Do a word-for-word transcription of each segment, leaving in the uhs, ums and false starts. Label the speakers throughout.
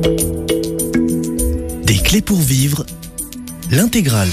Speaker 1: Des clés pour vivre, l'intégrale.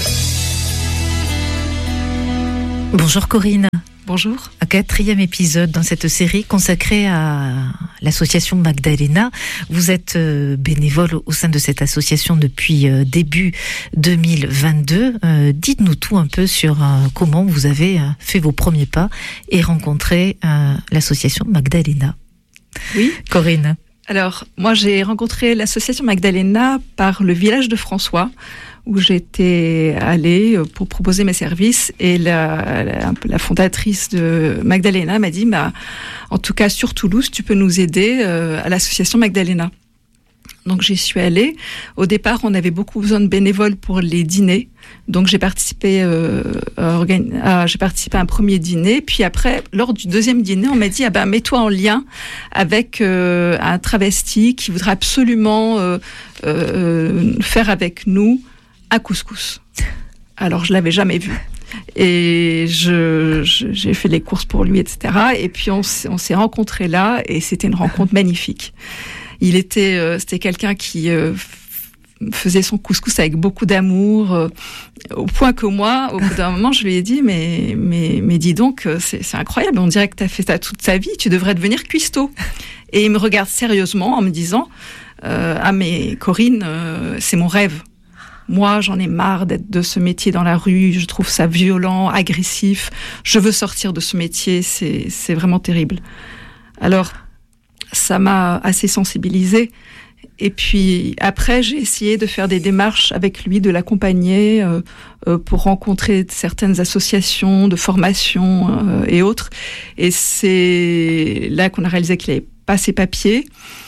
Speaker 2: Bonjour Corinne.
Speaker 3: Bonjour.
Speaker 2: Un quatrième épisode dans cette série consacrée à l'association Magdalena. Vous êtes bénévole au sein de cette association depuis début deux mille vingt-deux. Euh, dites-nous tout un peu sur euh, comment vous avez fait vos premiers pas et rencontré euh, l'association Magdalena.
Speaker 3: Oui.
Speaker 2: Corinne.
Speaker 3: Alors, moi j'ai rencontré l'association Magdalena par le village de François, où j'étais allée pour proposer mes services, et la, la, la fondatrice de Magdalena m'a dit bah, en tout cas sur Toulouse tu peux nous aider euh, à l'association Magdalena. Donc j'y suis allée. Au départ on avait beaucoup besoin de bénévoles pour les dîners, donc j'ai participé euh, à, organi- à, j'ai participé à un premier dîner, puis après lors du deuxième dîner on m'a dit ah ben mets-toi en lien avec euh, un travesti qui voudrait absolument euh, euh, faire avec nous un couscous. Alors je l'avais jamais vu et je, je j'ai fait les courses pour lui, et cetera. Et puis on, on s'est rencontrés là et c'était une rencontre magnifique. Il était euh, c'était quelqu'un qui euh, faisait son couscous avec beaucoup d'amour, euh, au point que moi, au bout d'un moment, je lui ai dit mais mais mais dis donc, c'est c'est incroyable. On dirait que tu as fait ça toute ta vie. Tu devrais devenir cuistot. Et il me regarde sérieusement en me disant euh, ah mais Corinne, euh, c'est mon rêve. Moi, j'en ai marre d'être de ce métier dans la rue. Je trouve ça violent, agressif. Je veux sortir de ce métier. C'est, c'est vraiment terrible. Alors, ça m'a assez sensibilisée. Et puis, après, j'ai essayé de faire des démarches avec lui, de l'accompagner euh, euh, pour rencontrer certaines associations de formation euh, et autres. Et c'est là qu'on a réalisé qu'il n'avait pas ses papiers.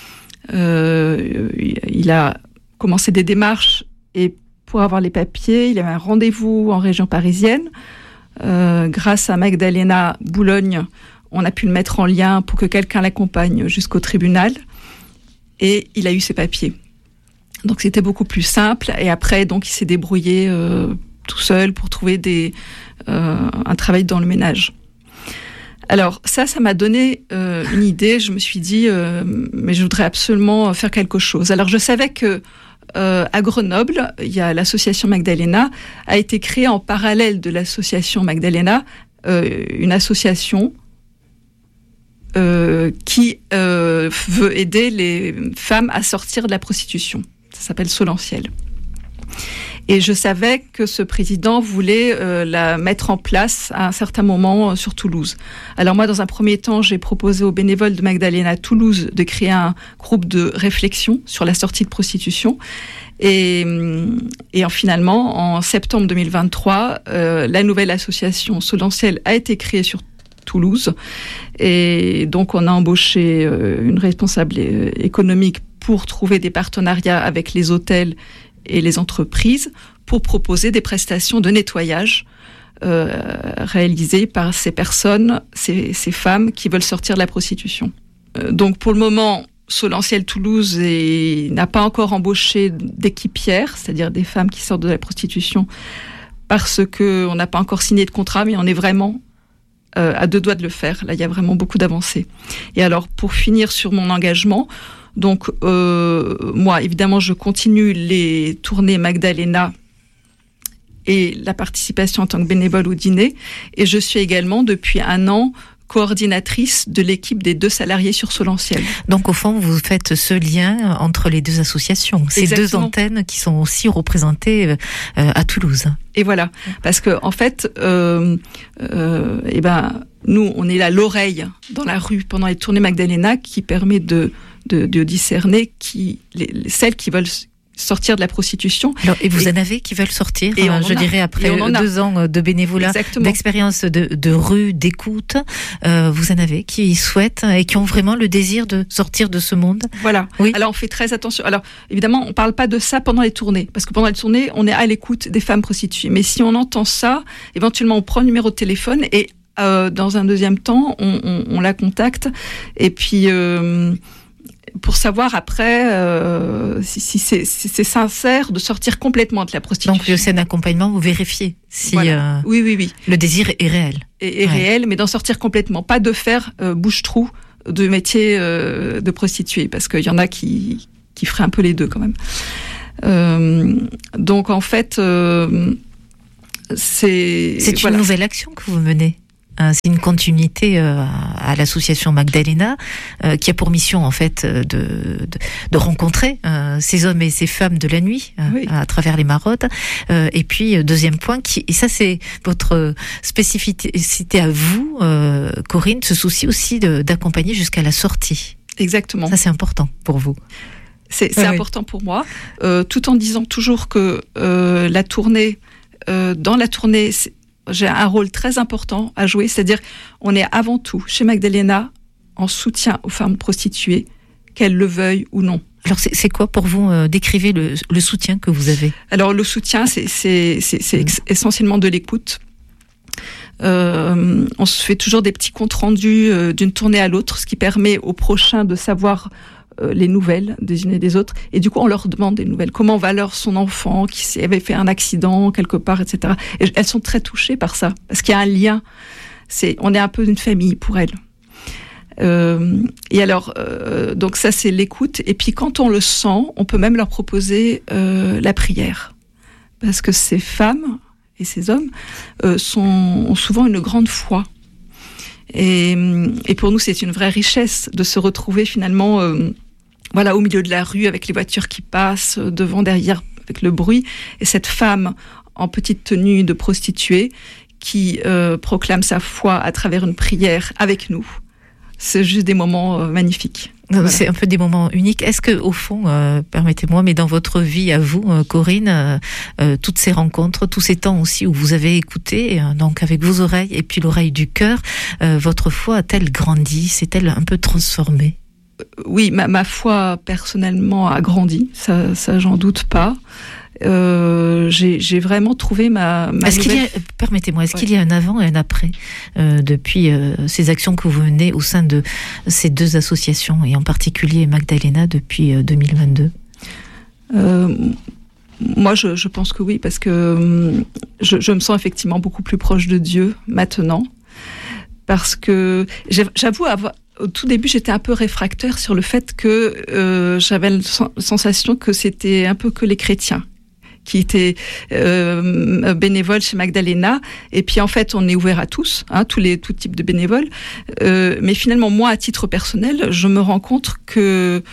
Speaker 3: Euh, il a commencé des démarches et pour avoir les papiers, il avait un rendez-vous en région parisienne. Euh, grâce à Magdalena Boulogne, on a pu le mettre en lien pour que quelqu'un l'accompagne jusqu'au tribunal. Et il a eu ses papiers. Donc c'était beaucoup plus simple. Et après, donc, il s'est débrouillé euh, tout seul pour trouver des, euh, un travail dans le ménage. Alors ça, ça m'a donné euh, une idée. Je me suis dit, euh, mais je voudrais absolument faire quelque chose. Alors je savais que Euh, à Grenoble, il y a l'association Magdalena, a été créée en parallèle de l'association Magdalena, euh, une association euh, qui euh, veut aider les femmes à sortir de la prostitution. Ça s'appelle Solentiel. Et je savais que ce président voulait euh, la mettre en place à un certain moment euh, sur Toulouse. Alors moi, dans un premier temps, j'ai proposé aux bénévoles de Magdalena Toulouse de créer un groupe de réflexion sur la sortie de prostitution. Et, et en, finalement, en septembre deux mille vingt-trois, euh, la nouvelle association Solentiel a été créée sur Toulouse. Et donc, on a embauché euh, une responsable euh, économique pour trouver des partenariats avec les hôtels et les entreprises pour proposer des prestations de nettoyage euh, réalisées par ces personnes, ces, ces femmes qui veulent sortir de la prostitution. Euh, donc pour le moment, Solentiel Toulouse est, n'a pas encore embauché d'équipières, c'est-à-dire des femmes qui sortent de la prostitution, parce qu'on n'a pas encore signé de contrat, mais on est vraiment euh, à deux doigts de le faire. Là, il y a vraiment beaucoup d'avancées. Et alors, pour finir sur mon engagement, donc euh, moi évidemment je continue les tournées Magdalena et la participation en tant que bénévole au dîner, et je suis également depuis un an coordinatrice de l'équipe des deux salariés sur Solentiel.
Speaker 2: Donc au fond vous faites ce lien entre les deux associations, ces Exactement. deux antennes qui sont aussi représentées euh, à Toulouse.
Speaker 3: Et voilà, parce que en fait euh, euh, et ben nous on est là l'oreille dans la rue pendant les tournées Magdalena qui permet de De, de discerner qui, les, celles qui veulent sortir de la prostitution.
Speaker 2: Alors, et vous et, en avez qui veulent sortir,
Speaker 3: et
Speaker 2: euh, je dirais après deux ans de bénévolat, Exactement. d'expérience de, de rue, d'écoute, euh, vous en avez qui souhaitent et qui ont vraiment le désir de sortir de ce monde.
Speaker 3: Voilà.
Speaker 2: Oui.
Speaker 3: Alors on fait très attention. Alors évidemment, on parle pas de ça pendant les tournées, parce que pendant les tournées, on est à l'écoute des femmes prostituées. Mais si on entend ça, éventuellement on prend le numéro de téléphone et euh, dans un deuxième temps, on, on, on la contacte et puis. Euh, pour savoir après euh, si, si, c'est, si c'est sincère de sortir complètement de la prostitution.
Speaker 2: Donc, le sein d'accompagnement, vous vérifiez si voilà. euh,
Speaker 3: oui, oui, oui.
Speaker 2: le désir est réel.
Speaker 3: Est, est ouais. réel, mais d'en sortir complètement. Pas de faire euh, bouche-trou de métier euh, de prostituée, parce qu'il y en a qui, qui ferait un peu les deux quand même. Euh, donc en fait, euh, c'est...
Speaker 2: C'est
Speaker 3: voilà.
Speaker 2: une nouvelle action que vous menez. C'est une continuité euh, à l'association Magdalena euh, qui a pour mission en fait de, de, de rencontrer euh, ces hommes et ces femmes de la nuit euh, oui. à travers les maraudes. Euh, et puis deuxième point, qui, et ça c'est votre spécificité à vous, euh, Corinne, ce souci aussi de, d'accompagner jusqu'à la sortie.
Speaker 3: Exactement.
Speaker 2: Ça c'est important pour vous.
Speaker 3: C'est, c'est ah, important oui. pour moi, euh, tout en disant toujours que euh, la tournée, euh, dans la tournée, c'est, j'ai un rôle très important à jouer, c'est-à-dire on est avant tout chez Magdalena en soutien aux femmes prostituées, qu'elles le veuillent ou non.
Speaker 2: Alors c'est, c'est quoi pour vous, euh, décrivez le, le soutien que vous avez?
Speaker 3: Alors le soutien, c'est, c'est, c'est, c'est ex- essentiellement de l'écoute. Euh, on se fait toujours des petits comptes rendus euh, d'une tournée à l'autre, ce qui permet aux prochains de savoir euh, les nouvelles des unes et des autres. Et du coup, on leur demande des nouvelles. Comment va leur son enfant qui avait fait un accident quelque part, et cetera. Et elles sont très touchées par ça, parce qu'il y a un lien. C'est, on est un peu une famille pour elles. Euh, et alors, euh, donc ça, c'est l'écoute. Et puis, quand on le sent, on peut même leur proposer euh, la prière. Parce que ces femmes et ces hommes euh, sont, ont souvent une grande foi. Et, et pour nous, c'est une vraie richesse de se retrouver finalement euh, voilà, au milieu de la rue avec les voitures qui passent, devant, derrière, avec le bruit. Et cette femme en petite tenue de prostituée qui euh, proclame sa foi à travers une prière avec nous. C'est juste des moments euh, magnifiques.
Speaker 2: Voilà. C'est un peu des moments uniques. Est-ce que, au fond, euh, permettez-moi, mais dans votre vie à vous, euh, Corinne, euh, euh, toutes ces rencontres, tous ces temps aussi où vous avez écouté, euh, donc avec vos oreilles et puis l'oreille du cœur, euh, votre foi a-t-elle grandi? S'est-elle un peu transformée?
Speaker 3: Oui, ma, ma foi personnellement a grandi, ça, ça j'en doute pas. Euh, j'ai, j'ai vraiment trouvé ma, ma
Speaker 2: est-ce
Speaker 3: nouvelle...
Speaker 2: qu'il y a, permettez-moi, est-ce
Speaker 3: ouais.
Speaker 2: qu'il y a un avant et un après euh, depuis euh, ces actions que vous menez au sein de ces deux associations et en particulier Magdalena depuis euh, deux mille vingt-deux?
Speaker 3: euh, Moi, je, je pense que oui, parce que je, je me sens effectivement beaucoup plus proche de Dieu maintenant, parce que j'avoue avoir au tout début, j'étais un peu réfractaire sur le fait que euh, j'avais la sensation que c'était un peu que les chrétiens qui étaient euh, bénévoles chez Magdalena. Et puis, en fait, on est ouvert à tous, hein, tous les tout types de bénévoles. Euh, mais finalement, moi, à titre personnel, je me rends compte que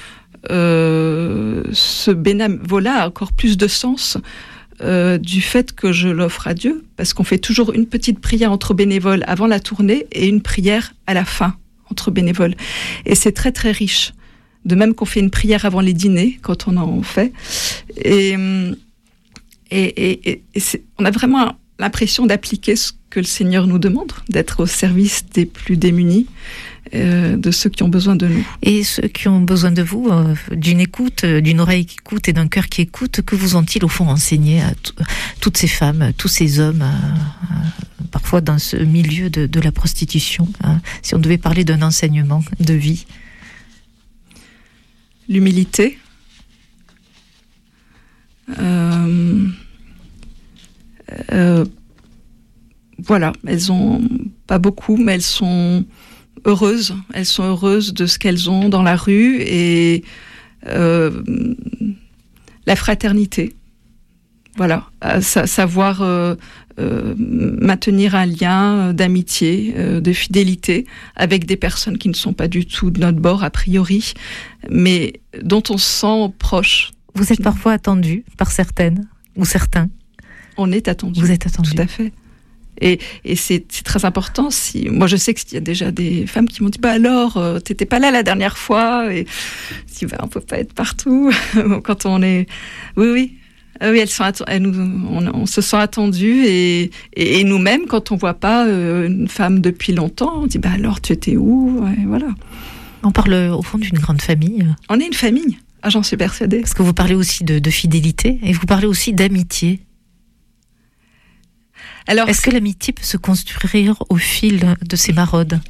Speaker 3: euh, ce bénévolat a encore plus de sens euh, du fait que je l'offre à Dieu, parce qu'on fait toujours une petite prière entre bénévoles avant la tournée et une prière à la fin entre bénévoles. Et c'est très, très riche. De même qu'on fait une prière avant les dîners, quand on en fait. Et... Et, et, et, et c'est, on a vraiment l'impression d'appliquer ce que le Seigneur nous demande, d'être au service des plus démunis, euh, de ceux qui ont besoin de nous.
Speaker 2: Et ceux qui ont besoin de vous, euh, d'une écoute, d'une oreille qui écoute et d'un cœur qui écoute, que vous ont-ils au fond enseigné à t- toutes ces femmes, tous ces hommes, euh, euh, parfois dans ce milieu de, de la prostitution, hein, si on devait parler d'un enseignement de vie?
Speaker 3: L'humilité. Euh, euh, voilà, elles ont pas beaucoup, mais elles sont heureuses. Elles sont heureuses de ce qu'elles ont dans la rue et euh, la fraternité. Voilà, à sa- savoir euh, euh, maintenir un lien d'amitié, euh, de fidélité avec des personnes qui ne sont pas du tout de notre bord a priori, mais dont on se sent proche.
Speaker 2: Vous êtes parfois attendu par certaines ou certains.
Speaker 3: On est attendu.
Speaker 2: Vous êtes attendu.
Speaker 3: Tout à fait. Et, et c'est, c'est très important. Si, moi, je sais qu'il y a déjà des femmes qui m'ont dit, bah alors, euh, t'étais pas là la dernière fois. Et je dis, bah, on peut pas être partout. Quand on est, oui, oui. Ah oui, elles sont, atten- elles nous, on, on se sent attendu et, et, et nous-mêmes, quand on voit pas euh, une femme depuis longtemps, on dit, bah alors, tu étais où? Ouais, voilà.
Speaker 2: On parle au fond d'une grande famille.
Speaker 3: On est une famille. Ah, j'en suis persuadée.
Speaker 2: Parce que vous parlez aussi de, de fidélité et vous parlez aussi d'amitié.
Speaker 3: Alors,
Speaker 2: est-ce que l'amitié peut se construire au fil de ces maraudes?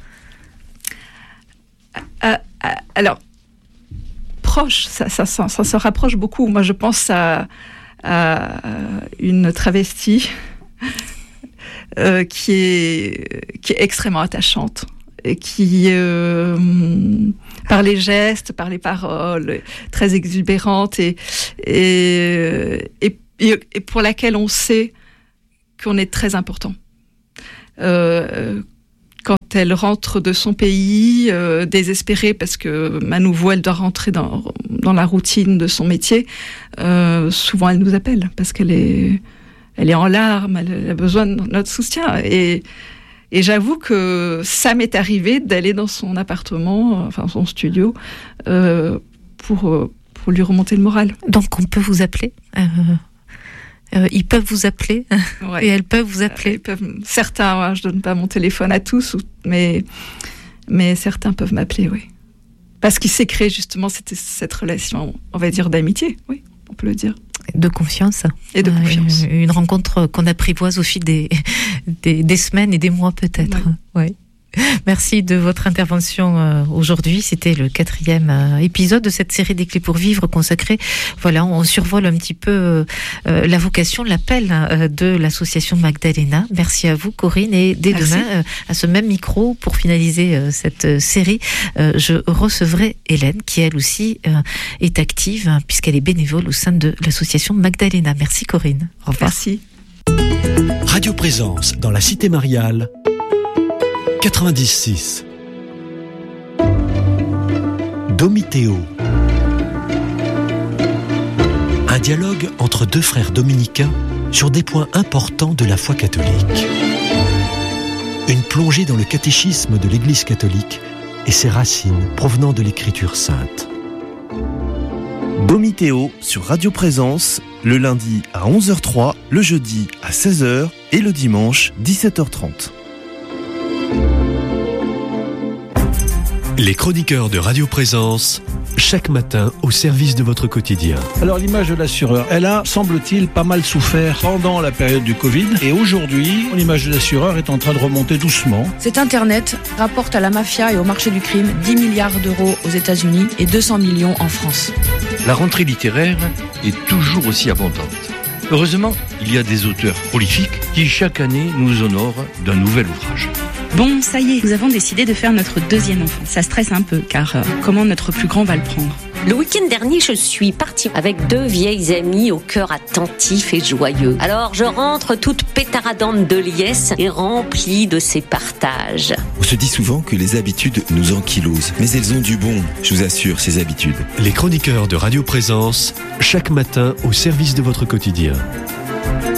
Speaker 3: euh, euh, Alors, proche, ça, ça, ça, ça se rapproche beaucoup. Moi, je pense à, à une travestie euh, qui est, qui est extrêmement attachante et qui euh, par les gestes, par les paroles très exubérantes et, et, et, et pour laquelle on sait qu'on est très important. Euh, quand elle rentre de son pays, euh, désespérée parce que à nouveau elle doit rentrer dans, dans la routine de son métier, euh, souvent elle nous appelle parce qu'elle est, elle est en larmes, elle a besoin de notre soutien. Et, et j'avoue que ça m'est arrivé d'aller dans son appartement, enfin son studio, euh, pour, pour lui remonter le moral.
Speaker 2: Donc on peut vous appeler euh... Euh, ils peuvent vous appeler ouais. Et elles peuvent vous appeler.
Speaker 3: Ils peuvent, certains, je donne pas mon téléphone à tous, mais, mais certains peuvent m'appeler, oui. Parce qu'il s'est créé justement cette, cette relation, on va dire, d'amitié, oui, on peut le dire.
Speaker 2: De confiance.
Speaker 3: Et de confiance.
Speaker 2: Euh, une rencontre qu'on apprivoise au fil des, des, des semaines et des mois peut-être. Ouais. Ouais. Merci de votre intervention euh, aujourd'hui. C'était le quatrième euh, épisode de cette série des clés pour vivre consacrée. Voilà, on survole un petit peu euh, euh, la vocation, l'appel euh, de l'association Magdalena. Merci à vous, Corinne. Et dès Merci. demain, euh, à ce même micro, pour finaliser euh, cette euh, série, euh, je recevrai Hélène, qui elle aussi euh, est active, hein, puisqu'elle est bénévole au sein de l'association Magdalena. Merci, Corinne. Au revoir.
Speaker 3: Merci.
Speaker 1: Radio Présence dans la Cité Mariale. quatre-vingt-dix six. Domiteo. Un dialogue entre deux frères dominicains sur des points importants de la foi catholique. Une plongée dans le catéchisme de l'Église catholique et ses racines provenant de l'Écriture sainte.
Speaker 4: Domiteo sur Radio Présence, le lundi à onze heures zéro trois, le jeudi à seize heures et le dimanche dix-sept heures trente.
Speaker 1: Les chroniqueurs de Radio Présence, chaque matin au service de votre quotidien.
Speaker 5: Alors l'image de l'assureur, elle a, semble-t-il, pas mal souffert pendant la période du Covid. Et aujourd'hui, l'image de l'assureur est en train de remonter doucement.
Speaker 6: Cet Internet rapporte à la mafia et au marché du crime dix milliards d'euros aux États-Unis et deux cents millions en France.
Speaker 7: La rentrée littéraire est toujours aussi abondante. Heureusement, il y a des auteurs prolifiques qui chaque année nous honorent d'un nouvel ouvrage.
Speaker 8: Bon, ça y est, nous avons décidé de faire notre deuxième enfant. Ça stresse un peu, car euh, comment notre plus grand va le prendre ?
Speaker 9: Le week-end dernier, je suis partie avec deux vieilles amies au cœur attentif et joyeux. Alors, je rentre toute pétaradante de liesse et remplie de ces partages.
Speaker 10: On se dit souvent que les habitudes nous ankylosent, mais elles ont du bon, je vous assure, ces habitudes.
Speaker 1: Les chroniqueurs de Radio Présence, chaque matin au service de votre quotidien.